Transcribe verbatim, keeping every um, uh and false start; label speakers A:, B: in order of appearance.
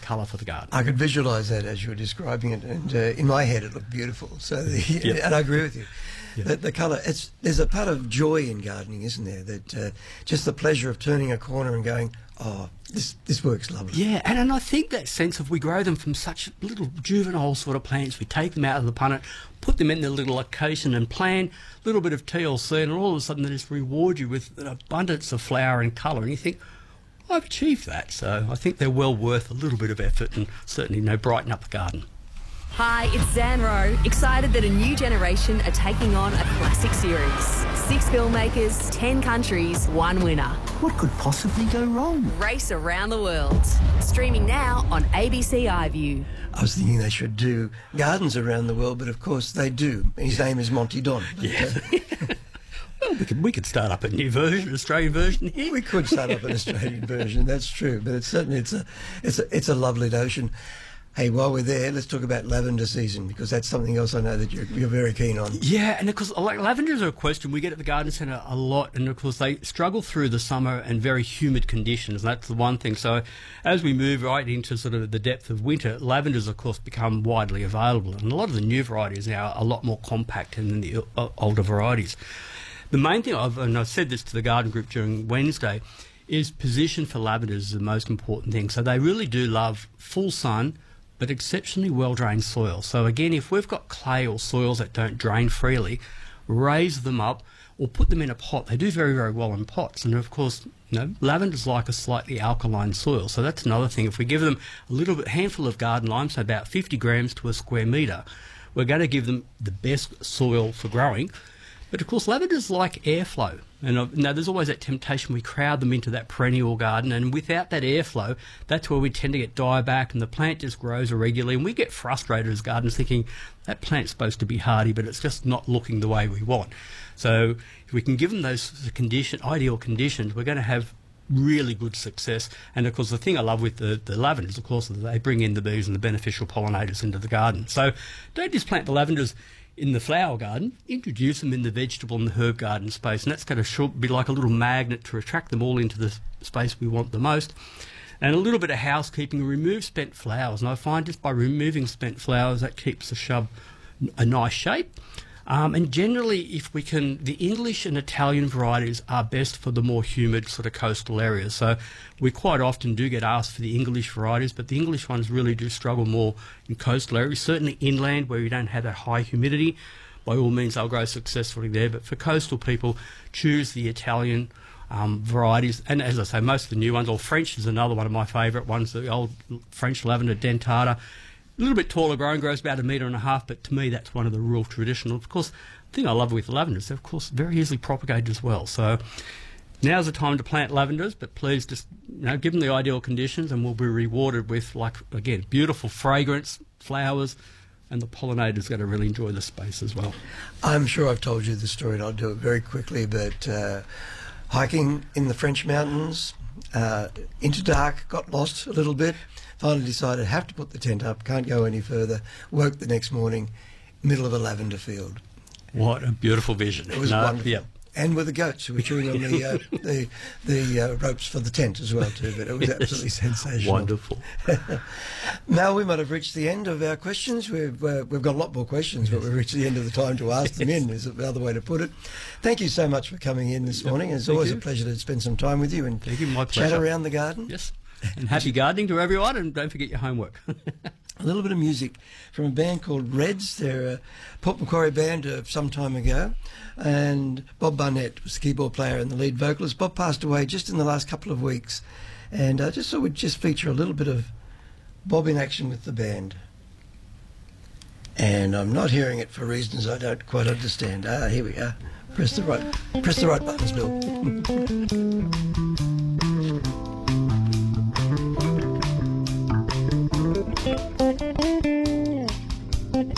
A: colour for the garden.
B: I could visualise that as you were describing it, and uh, in my head it looked beautiful. So, the,
A: Yep.
B: and I agree with you.
A: Yep.
B: The, the colour, it's there's a part of joy in gardening, isn't there? That uh, just the pleasure of turning a corner and going, oh, this this works lovely.
A: Yeah, and, and I think that sense of we grow them from such little juvenile sort of plants, we take them out of the punnet, put them in their little location and plant a little bit of T L C, and all of a sudden they just reward you with an abundance of flower and colour, and you think, I've achieved that. So I think they're well worth a little bit of effort and certainly, you know, brighten up the garden.
C: Hi, it's Zan Rowe, excited that a new generation are taking on a classic series. Six filmmakers, ten countries, one winner.
D: What could possibly go wrong?
C: Race around the world. Streaming now on A B C iView.
B: I was thinking they should do gardens around the world, but of course they do. His name is Monty Don. But,
A: Yeah.
B: uh,
A: Well, we could, we could start up a new version, an Australian version here.
B: we could start up an Australian version. That's true, but it's certainly it's a it's a it's a lovely notion. Hey, while we're there, let's talk about lavender season, because that's something else I know that you're, you're very keen on.
A: Yeah, and of course, like, lavenders are a question we get at the garden centre a lot, and of course they struggle through the summer and very humid conditions, and that's the one thing. So as we move right into sort of the depth of winter, lavenders of course become widely available, and a lot of the new varieties now are a lot more compact than the uh, older varieties. The main thing, I've, and I've said this to the garden group during Wednesday, is position for lavenders is the most important thing. So they really do love full sun, but exceptionally well-drained soil. So again, if we've got clay or soils that don't drain freely, raise them up or put them in a pot. They do very, very well in pots. And of course, you know, lavenders like a slightly alkaline soil. So that's another thing. If we give them a little bit, handful of garden lime, so about fifty grams to a square metre, we're going to give them the best soil for growing. But of course, lavenders like airflow. And uh, now there's always that temptation, we crowd them into that perennial garden, and without that airflow, that's where we tend to get dieback and the plant just grows irregularly, and we get frustrated as gardeners thinking that plant's supposed to be hardy, but it's just not looking the way we want. So if we can give them those condition, ideal conditions, we're going to have really good success. And of course, the thing I love with the, the lavenders, of course, is they bring in the bees and the beneficial pollinators into the garden. So don't just plant the lavenders in the flower garden, introduce them in the vegetable and the herb garden space, and that's going to be like a little magnet to attract them all into the space we want the most. And a little bit of housekeeping, remove spent flowers, and I find just by removing spent flowers that keeps the shrub a nice shape. Um, and generally, if we can, the English and Italian varieties are best for the more humid sort of coastal areas. So we quite often do get asked for the English varieties, but the English ones really do struggle more in coastal areas, certainly inland where you don't have that high humidity. By all means, they'll grow successfully there. But for coastal people, choose the Italian um, varieties. And as I say, most of the new ones, or French is another one of my favourite ones, the old French lavender dentata. A little bit taller growing, grows about a metre and a half, but to me that's one of the real traditional. Of course, the thing I love with lavenders, they're of course very easily propagated as well. So now's the time to plant lavenders, but please just, you know, give them the ideal conditions and we'll be rewarded with, like, again, beautiful fragrance, flowers, and the pollinators are going to really enjoy the space as well.
B: I'm sure I've told you the story, and I'll do it very quickly, but uh, hiking in the French mountains, uh, into dark, got lost a little bit. Finally decided, have to put the tent up, can't go any further. Woke the next morning, middle of a lavender field.
A: What a beautiful vision.
B: It was
A: no,
B: wonderful.
A: Yeah.
B: And with the goats who were chewing on the uh, the, the uh, ropes for the tent as well too, but it was
A: Yes.
B: absolutely sensational.
A: Wonderful.
B: Now we might have reached the end of our questions. We've uh, we've got a lot more questions, but we've reached the end of the time to ask them in, is another way to put it. Thank you so much for coming in this morning. It's
A: Thank
B: always
A: you.
B: a pleasure to spend some time with you and
A: Thank you, my
B: chat
A: pleasure.
B: around the garden.
A: Yes. And happy gardening to everyone, and don't forget your homework.
B: A little bit of music from a band called Reds. They're a Port Macquarie band of some time ago, and Bob Barnett was the keyboard player and the lead vocalist. Bob passed away just in the last couple of weeks, and I just thought we'd just feature a little bit of Bob in action with the band. And I'm not hearing it for reasons I don't quite understand. Ah, here we are. Press the right, press the right buttons, Bill.